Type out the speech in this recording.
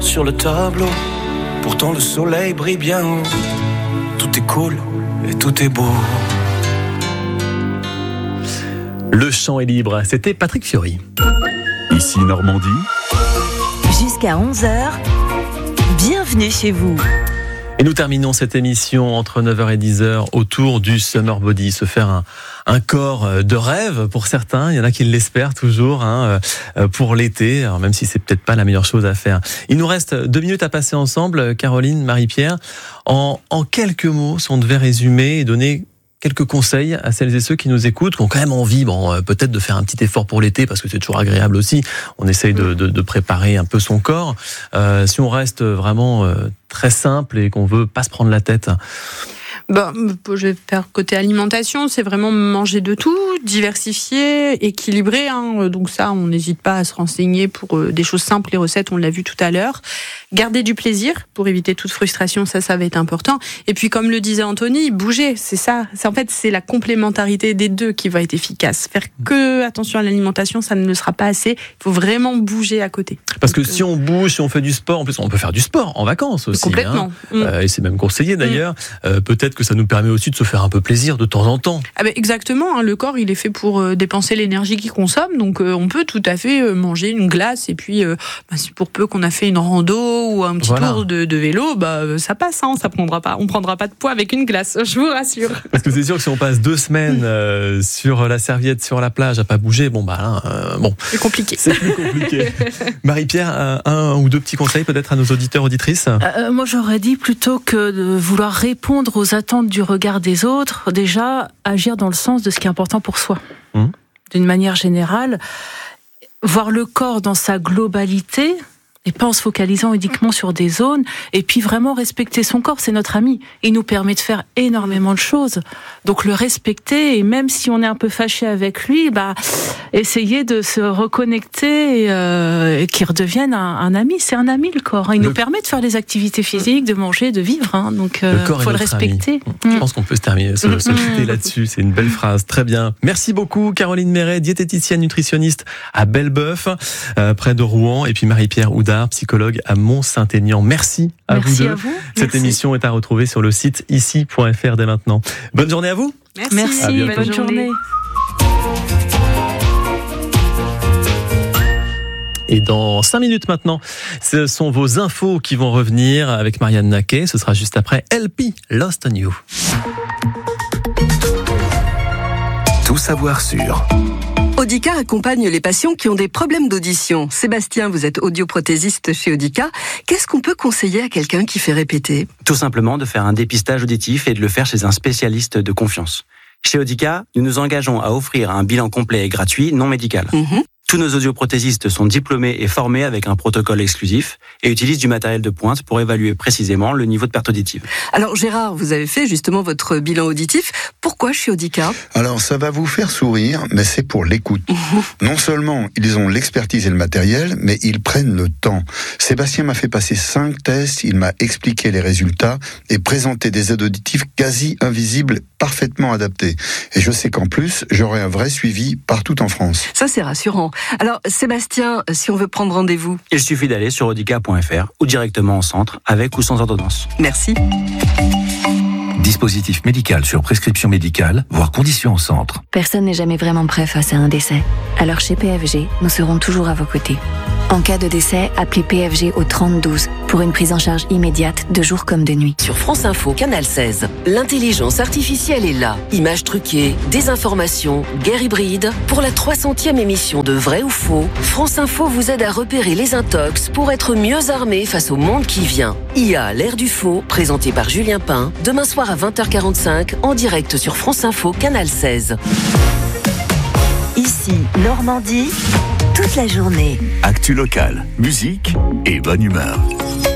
sur le tableau. Pourtant le soleil brille bien haut. Tout est cool et tout est beau. Le chant est libre, c'était Patrick Fiori. Ici Normandie. Jusqu'à 11h, bienvenue chez vous. Et nous terminons cette émission entre 9h et 10h autour du Summer Body. Se faire un corps de rêve pour certains. Il y en a qui l'espèrent toujours pour l'été, alors même si c'est peut-être pas la meilleure chose à faire. Il nous reste 2 minutes à passer ensemble, Caroline, Marie-Pierre. En quelques mots, si on devait résumer et donner quelques conseils à celles et ceux qui nous écoutent, qui ont quand même envie, peut-être de faire un petit effort pour l'été, parce que c'est toujours agréable aussi. On essaye de préparer un peu son corps. Si on reste vraiment très simple et qu'on veut pas se prendre la tête. Je vais faire côté alimentation, c'est vraiment manger de tout, diversifier, équilibrer. Donc ça, on n'hésite pas à se renseigner pour des choses simples, les recettes, on l'a vu tout à l'heure. Garder du plaisir pour éviter toute frustration, ça va être important. Et puis, comme le disait Anthony, bouger, c'est ça. C'est la complémentarité des deux qui va être efficace. Faire que attention à l'alimentation, ça ne le sera pas assez. Il faut vraiment bouger à côté. Parce que si on bouge, si on fait du sport, en plus, on peut faire du sport en vacances aussi. Complètement. Et c'est même conseillé d'ailleurs. Peut-être que ça nous permet aussi de se faire un peu plaisir de temps en temps. Exactement. Le corps, il est fait pour dépenser l'énergie qu'il consomme. Donc, on peut tout à fait manger une glace. Et puis, pour peu qu'on a fait une rando ou un petit tour de vélo, ça passe. On prendra pas de poids avec une glace, je vous rassure. Parce que c'est sûr que si on passe 2 semaines sur la serviette, sur la plage, à pas bouger, c'est compliqué. C'est plus compliqué. Marie-Pierre, 1 ou 2 petits conseils peut-être à nos auditeurs, auditrices. Moi, j'aurais dit plutôt que de vouloir répondre aux attentes du regard des autres, déjà agir dans le sens de ce qui est important pour soi. D'une manière générale, voir le corps dans sa globalité et pas en se focalisant uniquement sur des zones, et puis vraiment respecter son corps, c'est notre ami. Il nous permet de faire énormément de choses. Donc le respecter, et même si on est un peu fâché avec lui, essayer de se reconnecter et qu'il redevienne un ami. C'est un ami, le corps. Il nous permet de faire des activités physiques, de manger, de vivre. Donc il faut le respecter. Je pense qu'on peut se terminer, se quitter là-dessus. C'est une belle phrase. Très bien. Merci beaucoup, Caroline Méret, diététicienne nutritionniste à Belleboeuf, près de Rouen, et puis Marie-Pierre Oudard, psychologue à Mont-Saint-Aignan. Merci à vous deux. Cette émission est à retrouver sur le site ici.fr dès maintenant. Bonne journée à vous. Merci. Bonne journée. Et dans 5 minutes maintenant, ce sont vos infos qui vont revenir avec Marianne Naquet. Ce sera juste après LP, Lost on You. Tout savoir sur Audica accompagne les patients qui ont des problèmes d'audition. Sébastien, vous êtes audioprothésiste chez Audica. Qu'est-ce qu'on peut conseiller à quelqu'un qui fait répéter ? Tout simplement de faire un dépistage auditif et de le faire chez un spécialiste de confiance. Chez Audica, nous nous engageons à offrir un bilan complet et gratuit, non médical. Tous nos audioprothésistes sont diplômés et formés avec un protocole exclusif et utilisent du matériel de pointe pour évaluer précisément le niveau de perte auditive. Alors Gérard, vous avez fait justement votre bilan auditif. Pourquoi chez Audica ? Alors ça va vous faire sourire, mais c'est pour l'écoute. Non seulement ils ont l'expertise et le matériel, mais ils prennent le temps. Sébastien m'a fait passer 5 tests, il m'a expliqué les résultats et présenté des aides auditives quasi invisibles, parfaitement adaptées. Et je sais qu'en plus, j'aurai un vrai suivi partout en France. Ça c'est rassurant. Alors Sébastien, si on veut prendre rendez-vous ? Il suffit d'aller sur audica.fr ou directement en centre, avec ou sans ordonnance. Merci. Dispositif médical sur prescription médicale, voire conditions en centre. Personne n'est jamais vraiment prêt face à un décès. Alors chez PFG, nous serons toujours à vos côtés. En cas de décès, appelez PFG au 3012 pour une prise en charge immédiate de jour comme de nuit. Sur France Info, Canal 16, l'intelligence artificielle est là. Images truquées, désinformation, guerre hybride. Pour la 300e émission de Vrai ou Faux, France Info vous aide à repérer les intox pour être mieux armé face au monde qui vient. IA, l'ère du faux, présenté par Julien Pain, demain soir à 20h45, en direct sur France Info, Canal 16. Ici, Normandie, toute la journée. Actu locale, musique et bonne humeur.